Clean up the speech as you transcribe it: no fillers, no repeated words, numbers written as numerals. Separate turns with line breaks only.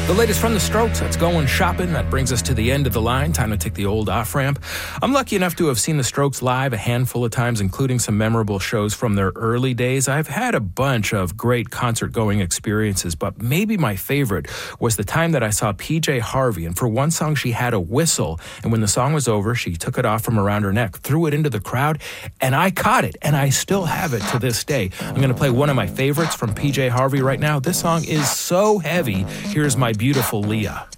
The latest from the Strokes, that's Going Shopping. That brings us to the end of the line. Time to take the old off-ramp. I'm lucky enough to have seen the Strokes live a handful of times, including some memorable shows from their early days. I've had a bunch of great concert-going experiences, but maybe my favorite was the time that I saw PJ Harvey, and for one song she had a whistle, and when the song was over, she took it off from around her neck, threw it into the crowd, and I caught it, and I still have it to this day. I'm going to play one of my favorites from PJ Harvey right now. This song is so heavy. Here's My Beautiful Leah.